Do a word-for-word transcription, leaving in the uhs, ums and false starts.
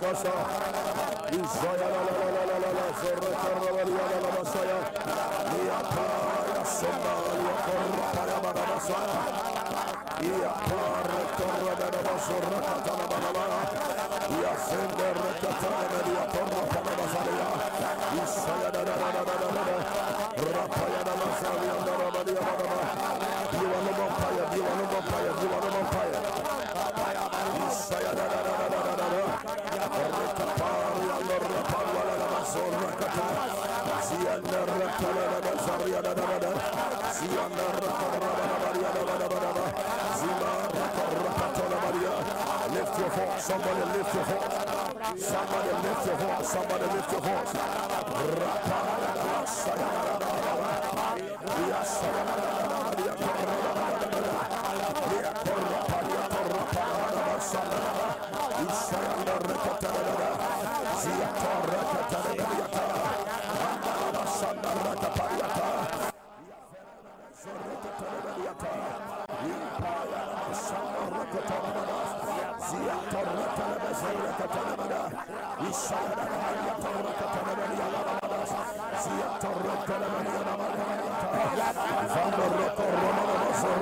Basa, Isaya la la la la la la, Zorra Caravalia la Basaya, Iapaya Somalia Corrapaya Badabasaya, Iapara Corrada Basura Catalabana, Iasender Catana, Corrapana Basalia, Isaya da da da da da da, Rapaya da Basalia, Rabadia Badaba, you are no vampire, you are no vampire, you are no vampire, Isaya da da da da da da da, Recapari and Rapala la Basura Catana, Sianda Ratala la Basaria da da da, Sianda Ratala Maria da da da da, Zima Rapatola Maria, lift your voice, somebody lift your voice, somebody lift your voice, somebody lift your voice, Rapala la Basaya da da da, Yasaya da da da, Maria Corrada da da da, Maria Corrapaya Corrapaya da Basaya, Isaya da Recatala da, Zia Corracatala da Yata, Andala Sanda Ratapayata, Zorrecatala da Yata, Impaya Sanda Recatala da, Zia Corracatala da Zorrecatala da, Isaya da Maria Corracatala da Yata, Zia Corracatala da Yata, Vando Roco Romano